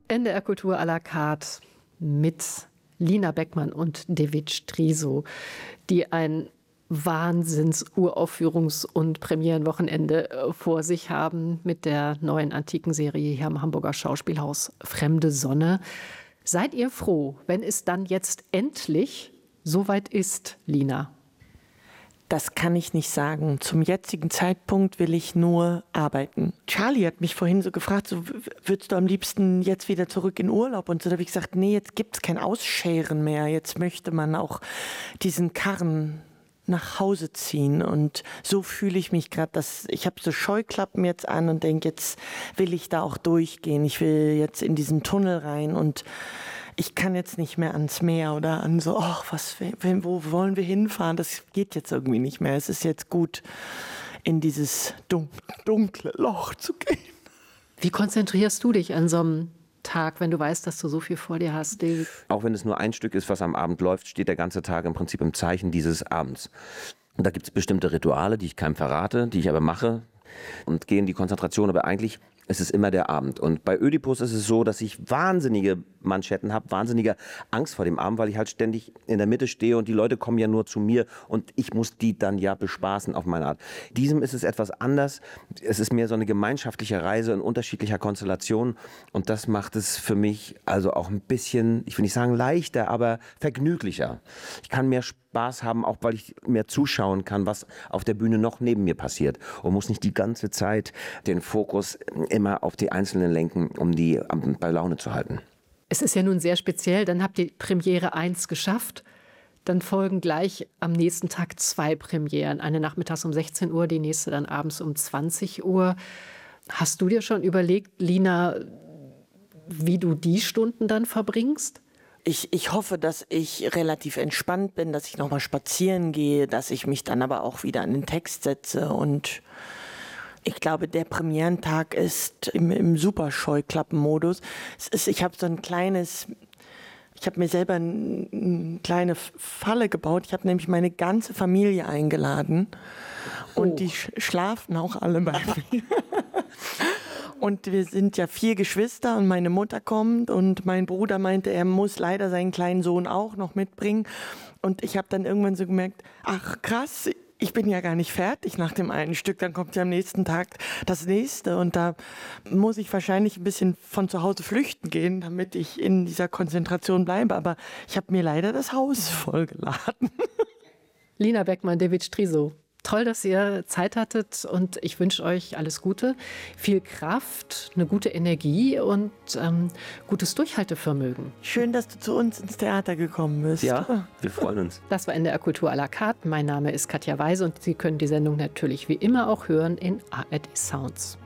NDR Kultur à la carte mit Lina Beckmann und David Striso, die ein Wahnsinns-Uraufführungs- und Premierenwochenende vor sich haben mit der neuen antiken Serie hier am Hamburger Schauspielhaus Fremde Sonne. Seid ihr froh, wenn es dann jetzt endlich soweit ist, Lina? Das kann ich nicht sagen. Zum jetzigen Zeitpunkt will ich nur arbeiten. Charlie hat mich vorhin so gefragt, so, würdest du am liebsten jetzt wieder zurück in Urlaub? Und so, da habe ich gesagt, nee, jetzt gibt es kein Ausscheren mehr. Jetzt möchte man auch diesen Karren nach Hause ziehen. Und so fühle ich mich gerade, ich habe so Scheuklappen jetzt an und denke, jetzt will ich da auch durchgehen. Ich will jetzt in diesen Tunnel rein und ich kann jetzt nicht mehr ans Meer oder an so, wo wollen wir hinfahren? Das geht jetzt irgendwie nicht mehr. Es ist jetzt gut, in dieses dunkle Loch zu gehen. Wie konzentrierst du dich an so einem Tag, wenn du weißt, dass du so viel vor dir hast, David? Auch wenn es nur ein Stück ist, was am Abend läuft, steht der ganze Tag im Prinzip im Zeichen dieses Abends. Und da gibt es bestimmte Rituale, die ich keinem verrate, die ich aber mache und gehe in die Konzentration. Aber eigentlich ist es immer der Abend. Und bei Ödipus ist es so, dass ich wahnsinnige Manschetten habe, wahnsinnige Angst vor dem Abend, weil ich halt ständig in der Mitte stehe und die Leute kommen ja nur zu mir und ich muss die dann ja bespaßen auf meine Art. Diesem ist es etwas anders. Es ist mehr so eine gemeinschaftliche Reise in unterschiedlicher Konstellation und das macht es für mich also auch ein bisschen, ich will nicht sagen leichter, aber vergnüglicher. Ich kann mehr Spaß haben, auch weil ich mehr zuschauen kann, was auf der Bühne noch neben mir passiert und muss nicht die ganze Zeit den Fokus immer auf die Einzelnen lenken, um die bei Laune zu halten. Es ist ja nun sehr speziell, dann habt ihr Premiere 1 geschafft, dann folgen gleich am nächsten Tag 2 Premieren, eine nachmittags um 16 Uhr, die nächste dann abends um 20 Uhr. Hast du dir schon überlegt, Lina, wie du die Stunden dann verbringst? Ich hoffe, dass ich relativ entspannt bin, dass ich nochmal spazieren gehe, dass ich mich dann aber auch wieder an den Text setze und ich glaube, der Premierentag ist im super Scheuklappenmodus. Ich habe mir selber eine kleine Falle gebaut. Ich habe nämlich meine ganze Familie eingeladen und die schlafen auch alle bei mir. Und wir sind ja 4 Geschwister und meine Mutter kommt und mein Bruder meinte, er muss leider seinen kleinen Sohn auch noch mitbringen. Und ich habe dann irgendwann so gemerkt, ach krass, ich bin ja gar nicht fertig nach dem einen Stück, dann kommt ja am nächsten Tag das nächste und da muss ich wahrscheinlich ein bisschen von zu Hause flüchten gehen, damit ich in dieser Konzentration bleibe, aber ich habe mir leider das Haus vollgeladen. Lina Beckmann, David Striso. Toll, dass ihr Zeit hattet und ich wünsche euch alles Gute, viel Kraft, eine gute Energie und gutes Durchhaltevermögen. Schön, dass du zu uns ins Theater gekommen bist. Ja, wir freuen uns. Das war NDR Kultur à la carte. Mein Name ist Katja Weise und Sie können die Sendung natürlich wie immer auch hören in ARD Sounds.